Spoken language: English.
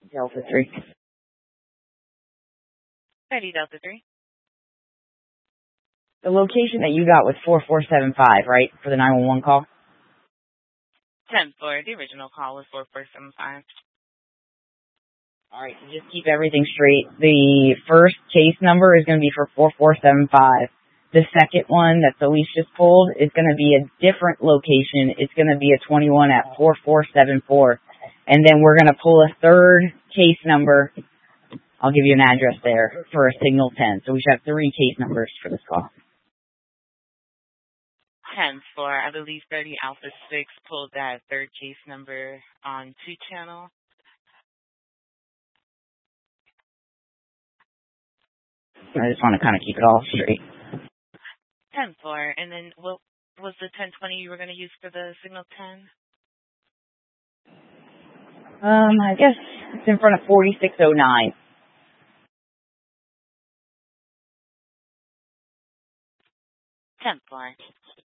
Delta 3. Ready, Delta 3. The location that you got was 4475, right, for the 911 call? 10-4. The original call was 4475. All right, so just keep everything straight. The first case number is going to be for 4475. The second one that the lease just pulled is going to be a different location. It's going to be a 21 at 4474. And then we're going to pull a third case number. I'll give you an address there for a signal 10. So we should have 3 case numbers for this call. 10-4. I believe 30 Alpha 6 pulled that third case number on 2 channel. I just want to kind of keep it all straight. 10-4. And then what was the 1020 you were going to use for the signal 10? I guess it's in front of 4609. 10-4.